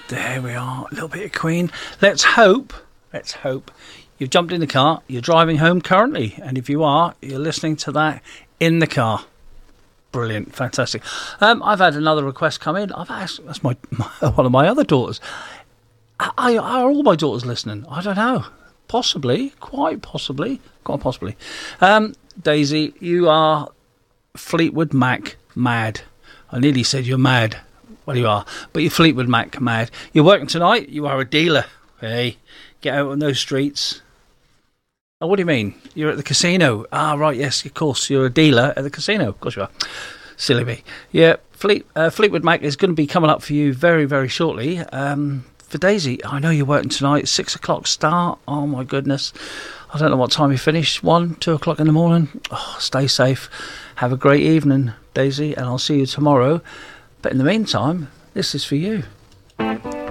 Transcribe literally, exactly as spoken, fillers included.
There we are. A little bit of Queen. Let's hope, let's hope you've jumped in the car, you're driving home currently, and if you are, you're listening to that in the car. Brilliant, fantastic. Um, I've had another request come in. I've asked, that's my, my one of my other daughters. I, are all my daughters listening? I don't know. Possibly, quite possibly, quite possibly. Um, Daisy, you are Fleetwood Mac mad. I nearly said you're mad. Well, you are, but you're Fleetwood Mac mad. You're working tonight. You are a dealer. Hey, get out on those streets. Oh, what do you mean? You're at the casino. Ah, right, yes, of course. You're a dealer at the casino. Of course you are. Silly me. Yeah, Fleet, uh, Fleetwood Mac is going to be coming up for you very, very shortly. Um, for Daisy, I know you're working tonight. Six o'clock start. Oh, my goodness. I don't know what time you finish. One, two o'clock in the morning. Oh, stay safe. Have a great evening, Daisy, and I'll see you tomorrow. But in the meantime, this is for you.